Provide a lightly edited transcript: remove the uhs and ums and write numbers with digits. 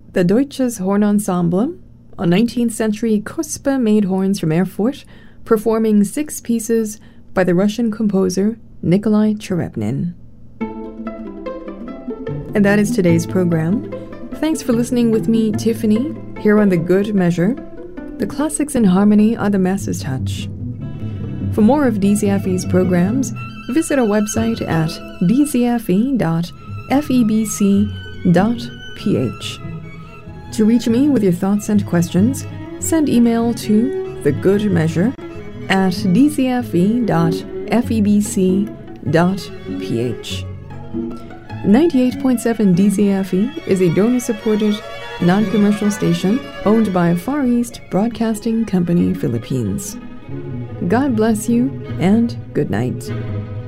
The Deutsches Hornensemble, a 19th century Kuspe-made horns from Erfurt, performing 6 pieces by the Russian composer Nikolai Cherepnin. And that is today's program. Thanks for listening with me, Tiffany, here on The Good Measure. The classics in harmony are the Master's touch. For more of DZFE's programs, visit our website at dzfe.febc.ph. To reach me with your thoughts and questions, send email to thegoodmeasure@dzfe.febc.ph. 98.7 DZFE is a donor-supported, non-commercial station owned by Far East Broadcasting Company, Philippines. God bless you, and good night.